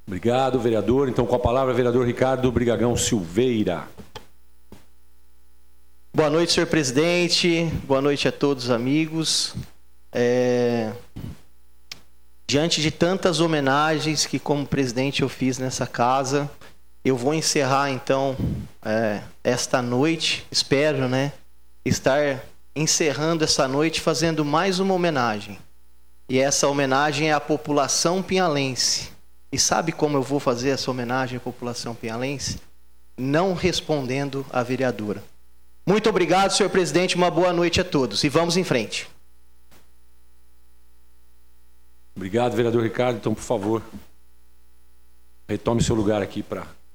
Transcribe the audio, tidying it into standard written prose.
Obrigado, vereador. Então, com a palavra, vereador Ricardo Brigagão Silveira. Boa noite, senhor presidente. Boa noite a todos, amigos. Diante de tantas homenagens que, como presidente, eu fiz nessa casa, eu vou encerrar, então, esta noite. Espero, estar encerrando essa noite fazendo mais uma homenagem. E essa homenagem é à população pinhalense. E sabe como eu vou fazer essa homenagem à população pinhalense? Não respondendo à vereadora. Muito obrigado, senhor presidente. Uma boa noite a todos. E vamos em frente. Obrigado, vereador Ricardo. Então, por favor, retome seu lugar aqui para